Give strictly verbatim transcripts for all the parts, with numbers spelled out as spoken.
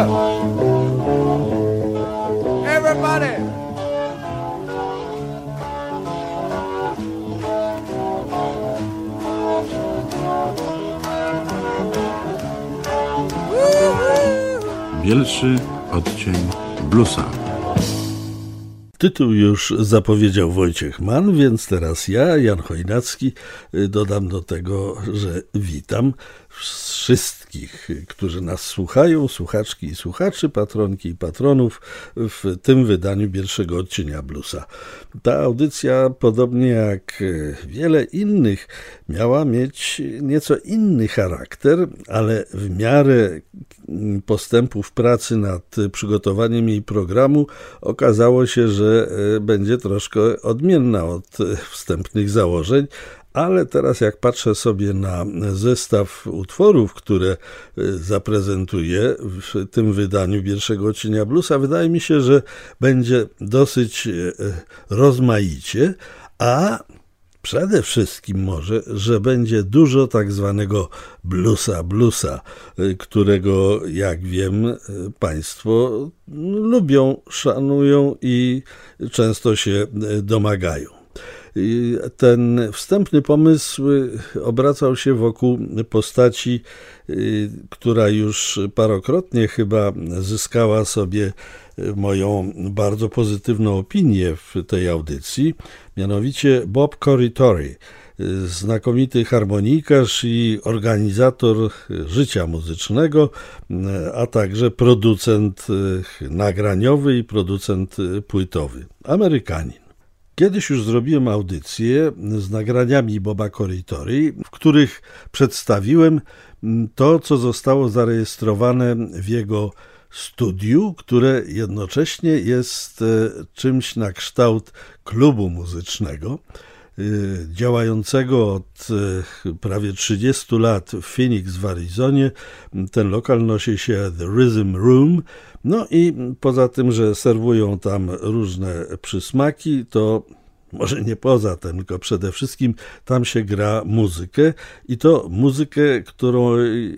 up. Everybody. Pierwszy odcień bluesa. Tytuł już zapowiedział Wojciech Mann, więc teraz ja, Jan Chojnacki, dodam do tego, że witam wszystkich, którzy nas słuchają, słuchaczki i słuchaczy, patronki i patronów w tym wydaniu pierwszego odcienia bluesa. Ta audycja, podobnie jak wiele innych, miała mieć nieco inny charakter, ale w miarę postępów pracy nad przygotowaniem jej programu okazało się, że będzie troszkę odmienna od wstępnych założeń, ale teraz jak patrzę sobie na zestaw utworów, które zaprezentuję w tym wydaniu pierwszego odcienia bluesa, wydaje mi się, że będzie dosyć rozmaicie, a przede wszystkim może, że będzie dużo tak zwanego bluesa bluesa, którego, jak wiem, Państwo lubią, szanują i często się domagają. Ten wstępny pomysł obracał się wokół postaci, która już parokrotnie chyba zyskała sobie moją bardzo pozytywną opinię w tej audycji, mianowicie Bob Corritore, znakomity harmonikarz i organizator życia muzycznego, a także producent nagraniowy i producent płytowy, Amerykanin. Kiedyś już zrobiłem audycję z nagraniami Boba Corritore, w których przedstawiłem to, co zostało zarejestrowane w jego studiu, które jednocześnie jest czymś na kształt klubu muzycznego, działającego od prawie trzydziestu lat w Phoenix w Arizonie. Ten lokal nosi się The Rhythm Room. No i poza tym, że serwują tam różne przysmaki, to może nie poza tym, tylko przede wszystkim tam się gra muzykę i to muzykę, którą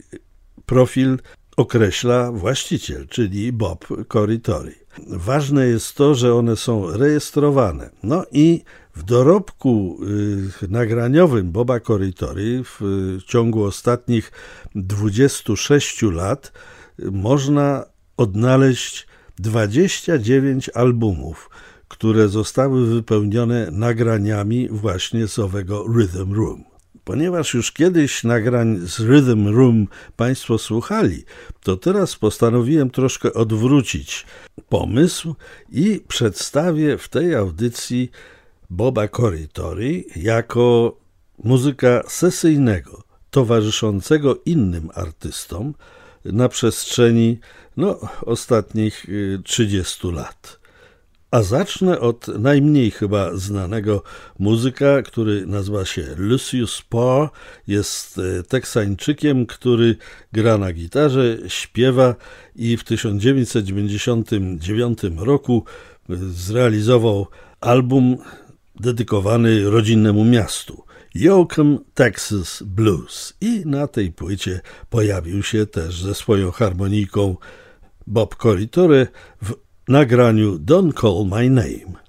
profil określa właściciel, czyli Bob Corritore. Ważne jest to, że one są rejestrowane. No i w dorobku y, nagraniowym Boba Corritore w y, ciągu ostatnich dwudziestu sześciu lat y, można odnaleźć dwadzieścia dziewięć albumów, które zostały wypełnione nagraniami właśnie z owego Rhythm Room. Ponieważ już kiedyś nagrań z Rhythm Room Państwo słuchali, to teraz postanowiłem troszkę odwrócić pomysł i przedstawię w tej audycji Boba Corritore jako muzyka sesyjnego, towarzyszącego innym artystom na przestrzeni no, ostatnich trzydziestu lat. A zacznę od najmniej chyba znanego muzyka, który nazywa się Lucius Parr. Jest Teksańczykiem, który gra na gitarze, śpiewa i w tysiąc dziewięćset dziewięćdziesiątym dziewiątym roku zrealizował album dedykowany rodzinnemu miastu, Yoakum, Texas Blues. I na tej płycie pojawił się też ze swoją harmoniką Bob Corritore w nagraniu Don't Call My Name.